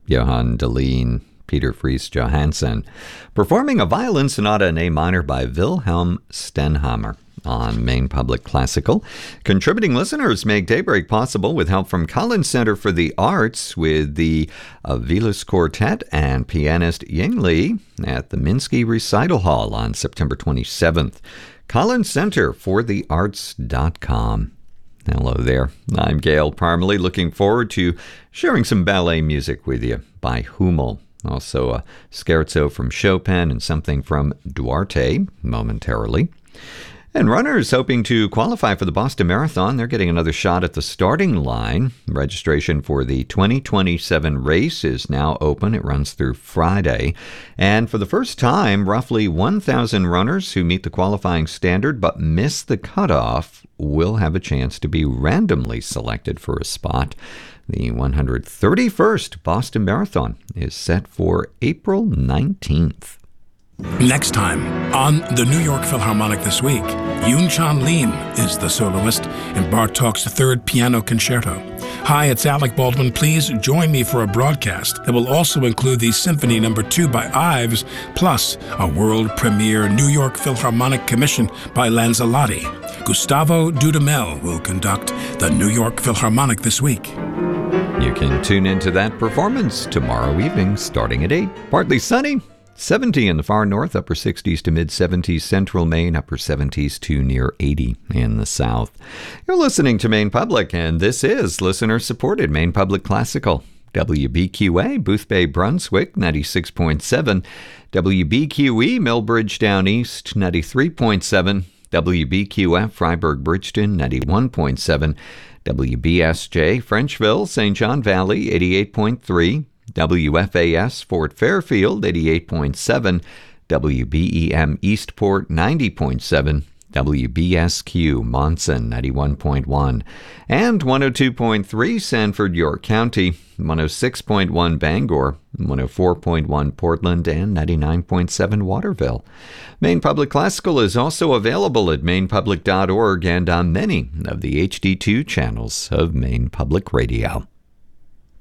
Johann Delien, Peter Fries Johansson, performing a violin sonata in A minor by Wilhelm Stenhammar on Maine Public Classical. Contributing listeners make Daybreak possible with help from Collins Center for the Arts with the Aviles Quartet and pianist Ying Li at the Minsky Recital Hall on September 27th. Collins Center for the Arts.com. Hello there. I'm Gail Parmalee, looking forward to sharing some ballet music with you by Hummel. Also a scherzo from Chopin and something from Duarte momentarily. And runners hoping to qualify for the Boston Marathon, they're getting another shot at the starting line. Registration for the 2027 race is now open. It runs through Friday. And for the first time, roughly 1,000 runners who meet the qualifying standard but miss the cutoff will have a chance to be randomly selected for a spot. The 131st Boston Marathon is set for April 19th. Next time on the New York Philharmonic This Week, Yoon-Chan Lim is the soloist in Bartók's Third Piano Concerto. Hi, it's Alec Baldwin. Please join me for a broadcast that will also include the Symphony No. 2 by Ives, plus a world premiere New York Philharmonic commission by Lanzalotti. Gustavo Dudamel will conduct the New York Philharmonic This Week. You can tune into that performance tomorrow evening starting at 8. Partly sunny. 70 in the far north, upper 60s to mid-70s central Maine, upper 70s to near 80 in the south. You're listening to Maine Public, and this is listener-supported Maine Public Classical. WBQA, Boothbay, Brunswick, 96.7. WBQE, Millbridge Down East, 93.7. WBQF, Freiburg, Bridgeton, 91.7. WBSJ, Frenchville, St. John Valley, 88.3. WFAS Fort Fairfield 88.7, WBEM Eastport 90.7, WBSQ Monson 91.1, and 102.3 Sanford, York County, 106.1 Bangor, 104.1 Portland, and 99.7 Waterville. Maine Public Classical is also available at mainepublic.org and on many of the HD2 channels of Maine Public Radio.